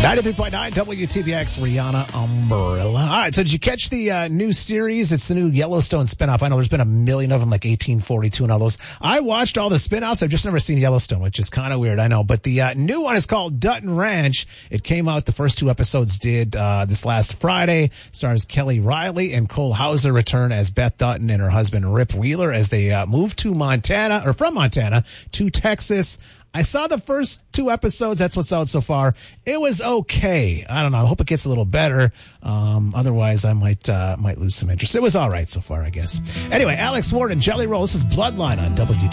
93.9 WTVX, Rihanna Umbrella. All right, so did you catch the new series? It's the new Yellowstone spinoff. I know there's been a million of them, like 1842 and all those. I watched all the spinoffs. I've just never seen Yellowstone, which is kind of weird, I know. But the new one is called Dutton Ranch. It came out, the first two episodes did this last Friday. Stars Kelly Riley and Cole Hauser return as Beth Dutton and her husband Rip Wheeler as they move to Montana, or from Montana to Texas. I saw the first two episodes. That's what's out so far. It was okay. I don't know. I hope it gets a little better. Otherwise, I might lose some interest. It was all right so far, I guess. Anyway, Alex Ward and Jelly Roll. This is Bloodline on WTVX.